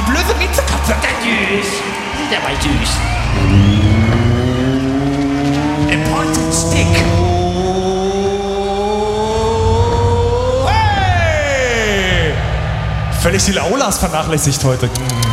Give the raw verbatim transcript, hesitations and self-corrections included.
blöde Miezekatze. Der süß. Der war süß. A pointed stick. Hey! Völlig die Aulas vernachlässigt heute.